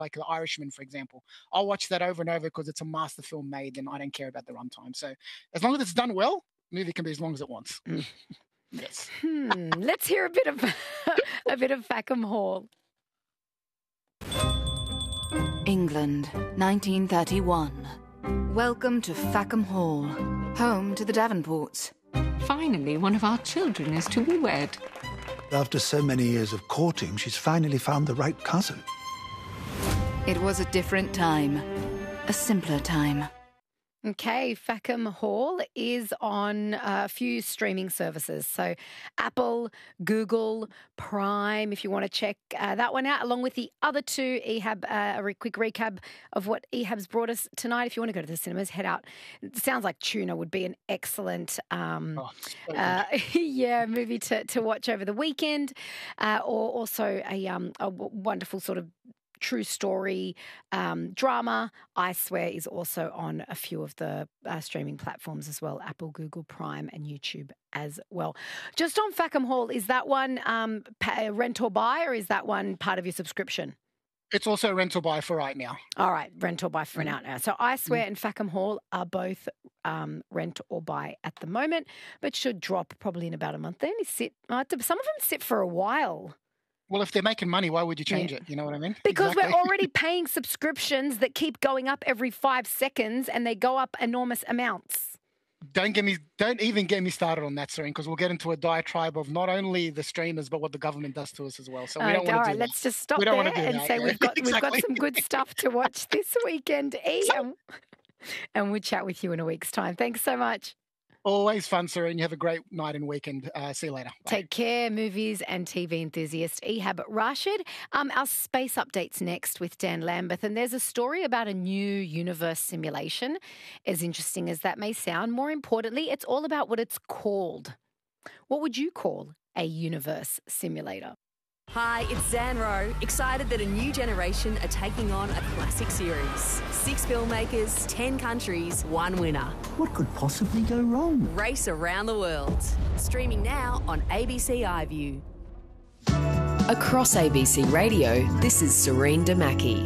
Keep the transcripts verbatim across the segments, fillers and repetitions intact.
like The Irishman, for example. I'll watch that over and over because it's a master film made, and I don't care about the runtime. So as long as it's done well, the movie can be as long as it wants. Mm. Yes. Hmm. Let's hear a bit of a bit of Fackham Hall. England, nineteen thirty-one. Welcome to Fackham Hall, home to the Davenports. Finally, one of our children is to be wed. After so many years of courting, she's finally found the right cousin. It was a different time, a simpler time. Okay, Fackham Hall is on a few streaming services. So Apple, Google, Prime, if you want to check uh, that one out, along with the other two. Ehab, uh, a re- quick recap of what Ehab's brought us tonight. If you want to go to the cinemas, head out. It sounds like Tuna would be an excellent um, Oh, so uh, yeah, movie to, to watch over the weekend, uh, or also a, um, a w- wonderful sort of true story um, drama. I Swear is also on a few of the uh, streaming platforms as well, Apple, Google, Prime and YouTube as well. Just on Fackham Hall, is that one um, pay, rent or buy, or is that one part of your subscription? It's also rent or buy for right now. All right, rent or buy for now. now. So I Swear and Fackham Hall are both um, rent or buy at the moment, but should drop probably in about a month. They only sit, uh, some of them sit for a while. Well, if they're making money, why would you change Yeah. it? You know what I mean? Because Exactly. we're already paying subscriptions that keep going up every five seconds and they go up enormous amounts. Don't get me, don't even get me started on that, Serene, because we'll get into a diatribe of not only the streamers but what the government does to us as well. So we Uh, don't all want to right, do let's that. just stop We don't there wanna do and that, say yeah. we've got we've got Exactly. some good stuff to watch this weekend, E. And, and we'll chat with you in a week's time. Thanks so much. Always fun, Serene. You have a great night and weekend. Uh, see you later. Bye. Take care, movies and T V enthusiast Ehab Rashid. Um, our space updates next with Dan Lambeth, and there's a story about a new universe simulation. As interesting as that may sound, more importantly, it's all about what it's called. What would you call a universe simulator? Hi, it's Zan Rowe, excited that a new generation are taking on a classic series. Six filmmakers, ten countries, one winner. What could possibly go wrong? Race around the world. Streaming now on A B C iView. Across A B C Radio, this is Serene Damaki.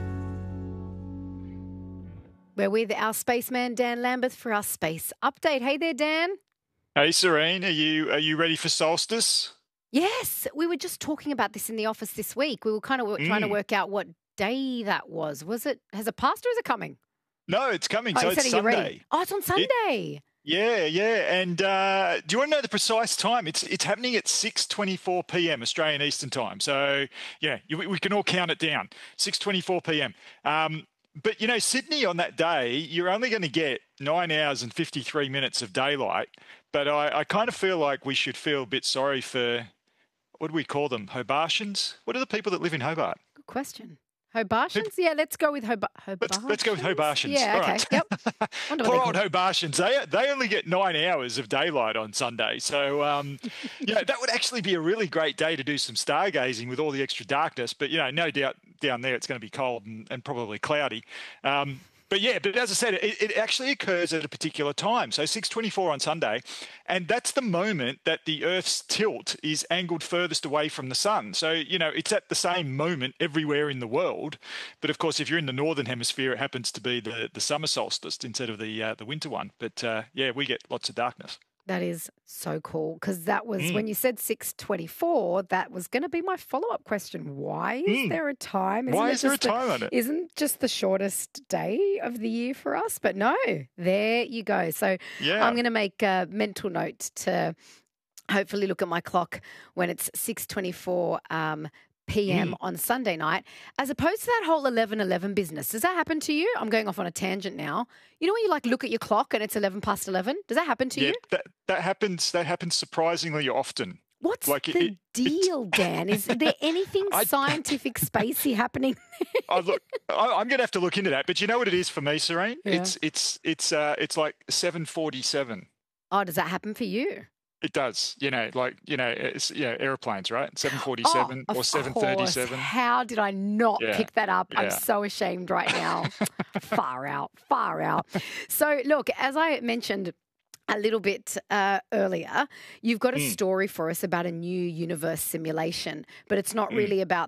We're with our spaceman Dan Lambeth for our space update. Hey there, Dan. Hey, Serene, are you are you ready for solstice? Yes, we were just talking about this in the office this week. We were kind of w- trying to Mm. work out what day that was. Was it, has it passed or is it coming? No, it's coming. Oh, so you said it's are you ready? Sunday. Oh, it's on Sunday. Yeah, yeah. And uh, do you want to know the precise time? It's it's happening at six twenty-four p.m. Australian Eastern Time. So, yeah, you, we can all count it down. six twenty-four p.m. Um, but, you know, Sydney on that day, you're only going to get nine hours and fifty-three minutes of daylight. But I, I kind of feel like we should feel a bit sorry for, what do we call them, Hobartians? What are the people that live in Hobart? Good question. Hobartians? Yeah, let's go with Hobar- Hobartians. Let's, let's go with Hobartians. Yeah, All okay. right. Yep. Wonder what Poor they old call it. Hobartians. They they only get nine hours of daylight on Sunday. So, um, you know, that would actually be a really great day to do some stargazing with all the extra darkness. But, you know, no doubt down there it's going to be cold and, and probably cloudy. Um, But yeah, but as I said, it, it actually occurs at a particular time. So six twenty-four on Sunday, and that's the moment that the Earth's tilt is angled furthest away from the sun. So, you know, it's at the same moment everywhere in the world. But of course, if you're in the northern hemisphere, it happens to be the, the summer solstice instead of the uh, the winter one. But uh, yeah, we get lots of darkness. That is so cool, because that was, Mm. when you said six twenty-four, that was going to be my follow-up question. Why is Mm. there a time? Isn't Why it is there a just the- time on it? Isn't just the shortest day of the year for us? But no, there you go. So Yeah. I'm going to make a mental note to hopefully look at my clock when it's six twenty-four um, p m Mm. on Sunday night, as opposed to that whole eleven eleven business. Does that happen to you? I'm going off on a tangent now. You know when you like look at your clock and it's eleven past eleven? Does that happen to yeah, you? that that happens. That happens surprisingly often. What's Like, it- the it- deal, Dan? Is there anything I- scientific spacey happening? I look, I, I'm going to have to look into that. But you know what it is for me, Serene? Yeah. It's it's it's uh, it's like seven forty-seven. Oh, does that happen for you? It does, you know, like, you know, it's, yeah, airplanes, right? seven forty-seven Oh, or of seven course. thirty-seven. How did I not Yeah. pick that up? I'm Yeah. so ashamed right now. Far out, far out. So, look, as I mentioned a little bit uh, earlier, you've got a Mm. story for us about a new universe simulation, but it's not Mm. really about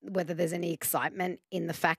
whether there's any excitement in the fact